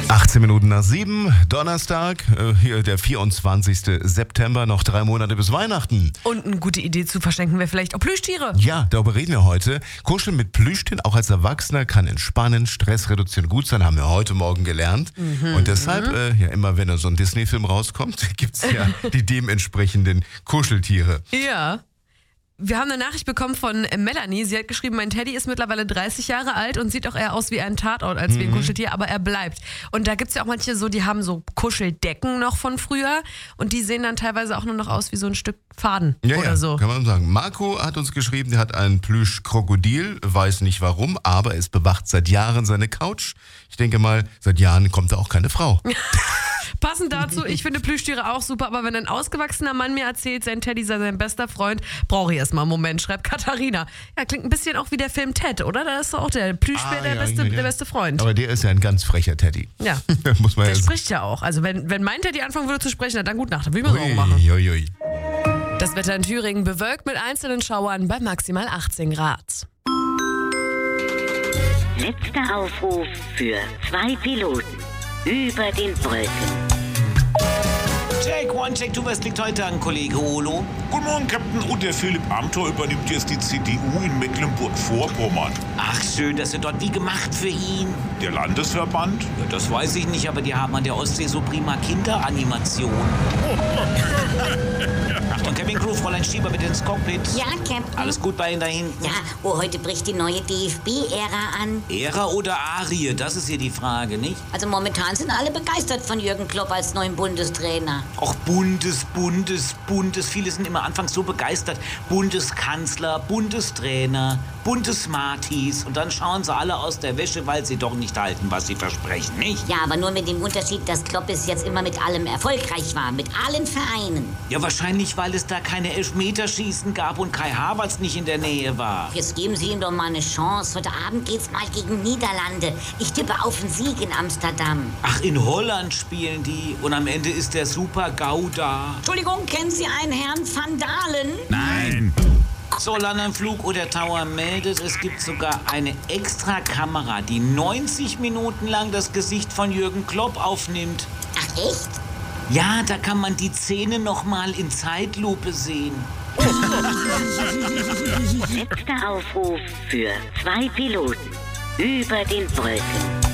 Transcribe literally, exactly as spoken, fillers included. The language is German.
achtzehn Minuten nach sieben, Donnerstag, äh, hier der vierundzwanzigsten September, noch drei Monate bis Weihnachten. Und eine gute Idee zu verschenken wäre vielleicht auch Plüschtiere. Ja, darüber reden wir heute. Kuscheln mit Plüschtieren, auch als Erwachsener, kann entspannen, Stress reduzieren, gut sein, haben wir heute Morgen gelernt. Mhm, Und deshalb, mhm. äh, ja immer wenn so ein Disney-Film rauskommt, gibt es ja die dementsprechenden Kuscheltiere. Ja. Wir haben eine Nachricht bekommen von Melanie. Sie hat geschrieben, mein Teddy ist mittlerweile dreißig Jahre alt und sieht auch eher aus wie ein Tatort als wie ein Kuscheltier, aber er bleibt. Und da gibt es ja auch manche so, die haben so Kuscheldecken noch von früher und die sehen dann teilweise auch nur noch aus wie so ein Stück Faden ja, oder ja, so. Kann man sagen. Marco hat uns geschrieben, der hat ein Plüschkrokodil, weiß nicht warum, aber es bewacht seit Jahren seine Couch. Ich denke mal, seit Jahren kommt da auch keine Frau. Passend dazu, ich finde Plüschtiere auch super, aber wenn ein ausgewachsener Mann mir erzählt, sein Teddy sei sein bester Freund, brauche ich erstmal einen Moment, schreibt Katharina. Ja, klingt ein bisschen auch wie der Film Ted, oder? Da ist doch auch der Plüschbär ah, der, ja, beste, ja, ja. der beste Freund. Aber der ist ja ein ganz frecher Teddy. Ja, Muss man der ja spricht ja auch. Also wenn, wenn mein Teddy anfangen würde zu sprechen, dann gute Nacht, dann würde ich mir Sorgen machen. Ui, ui. Das Wetter in Thüringen bewölkt mit einzelnen Schauern bei maximal achtzehn Grad. Letzter Aufruf für zwei Piloten über den Wolken. Take one, check two, was liegt heute an, Kollege Olo? Guten Morgen, Captain. Und der Philipp Amthor übernimmt jetzt die C D U in Mecklenburg-Vorpommern. Ach schön, das wird dort wie gemacht für ihn. Der Landesverband? Ja, das weiß ich nicht, aber die haben an der Ostsee so prima Kinderanimation. Achtung, Cabin Crew, Fräulein Schieber bitte ins Cockpit. Ja, Captain. Alles gut bei Ihnen da hinten? Ja, oh, heute bricht die neue D F B-Ära an. Ära oder Arie, das ist hier die Frage, nicht? Also momentan sind alle begeistert von Jürgen Klopp als neuen Bundestrainer. Och, Bundes, Bundes, Bundes. Viele sind immer anfangs so begeistert. Bundeskanzler, Bundestrainer, Bundesmartis. Und dann schauen sie alle aus der Wäsche, weil sie doch nicht halten, was sie versprechen, nicht? Ja, aber nur mit dem Unterschied, dass Klopp bis jetzt immer mit allem erfolgreich war. Mit allen Vereinen. Ja, wahrscheinlich, weil es da keine Elfmeterschießen gab und Kai Havertz nicht in der Nähe war. Jetzt geben Sie ihm doch mal eine Chance. Heute Abend geht's mal gegen Niederlande. Ich tippe auf einen Sieg in Amsterdam. Ach, in Holland spielen die. Und am Ende ist der Super-GAU da. Entschuldigung, kennen Sie einen Herrn Van Dalen? Nein. So, Landenflug oder Tower meldet, es gibt sogar eine Extra-Kamera, die neunzig Minuten lang das Gesicht von Jürgen Klopp aufnimmt. Ach, echt? Ja, da kann man die Szene noch mal in Zeitlupe sehen. Letzter Aufruf für zwei Piloten über den Wolken.